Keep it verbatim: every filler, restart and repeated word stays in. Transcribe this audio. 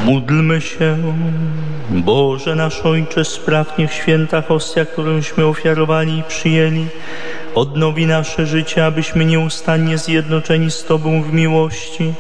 Módlmy się. Boże nasz Ojcze, spraw, niech święta hostia, którąśmy ofiarowali i przyjęli, odnowi nasze życie, abyśmy nieustannie zjednoczeni z Tobą w miłości